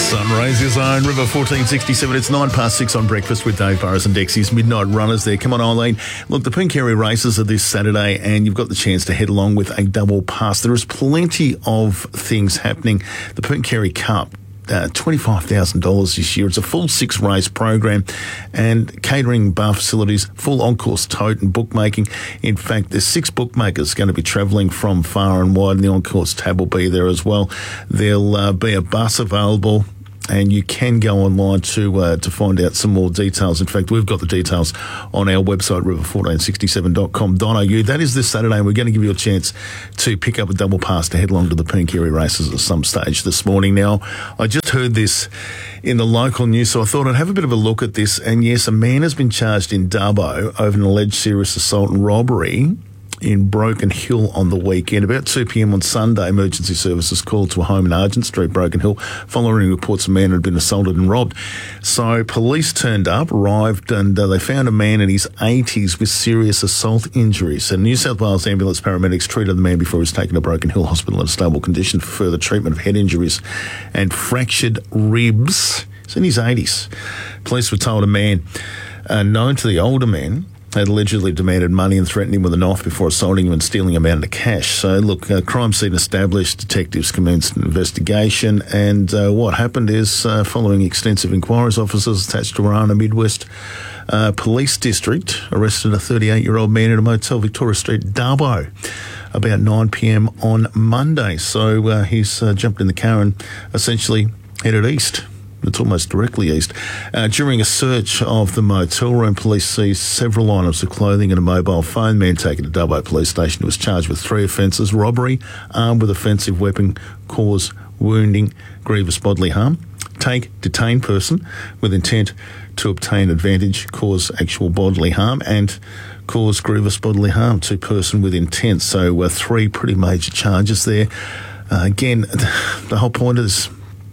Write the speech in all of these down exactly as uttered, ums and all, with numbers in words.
Sunrise is on River fourteen sixty-seven. It's nine past six on Breakfast with Dave Burris and Dexy's Midnight Runners there. Come on, Eileen. Look, the Pooncarie races are this Saturday and you've got the chance to head along with a double pass. There is plenty of things happening. The Pooncarie Cup. Uh, twenty-five thousand dollars this year. It's a full six-race program and catering, bar facilities, full on-course tote and bookmaking. In fact, there's six bookmakers going to be travelling from far and wide, and the on-course tab will be there as well. There'll uh, be a bus available, and you can go online to uh, to find out some more details. In fact, we've got the details on our website, river fourteen sixty-seven dot com dot a u. That is this Saturday, and we're going to give you a chance to pick up a double pass to head along to the Pooncarie races at some stage this morning. Now, I just heard this in the local news, so I thought I'd have a bit of a look at this. And yes, a man has been charged in Dubbo over an alleged serious assault and robbery in Broken Hill on the weekend. About two p.m. on Sunday, emergency services called to a home in Argent Street, Broken Hill, following reports a man had been assaulted and robbed. So police turned up, arrived, and uh, they found a man in his eighties with serious assault injuries. And New South Wales ambulance paramedics treated the man before he was taken to Broken Hill Hospital in a stable condition for further treatment of head injuries and fractured ribs. He's in his eighties. Police were told a man uh, known to the older man had allegedly demanded money and threatened him with a knife before assaulting him and stealing a amount of cash. So, look, uh, crime scene established, detectives commenced an investigation, and uh, what happened is, uh, following extensive inquiries, officers attached to Warana Midwest uh, Police District arrested a thirty-eight-year-old man in a motel, Victoria Street, Dubbo, about nine p.m. on Monday. So uh, he's uh, jumped in the car and essentially headed east. It's almost directly east. Uh, during a search of the motel room, police seized several items of clothing and a mobile phone. Man taken to Dubbo Police Station. He was charged with three offences: robbery, armed with offensive weapon, cause wounding, grievous bodily harm, take, detain person with intent to obtain advantage, cause actual bodily harm, and cause grievous bodily harm to person with intent. So uh, three pretty major charges there. Uh, again, the whole point is,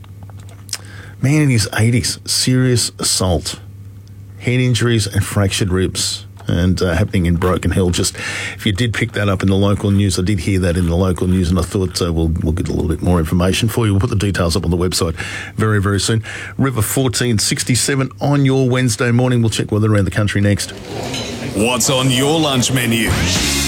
man in his eighties, serious assault, head injuries and fractured ribs, and uh, happening in Broken Hill. Just, if you did pick that up in the local news, I did hear that in the local news, and I thought uh, we'll we'll get a little bit more information for you. We'll put the details up on the website very, very soon. River fourteen sixty-seven on your Wednesday morning. We'll check weather around the country next. What's on your lunch menu?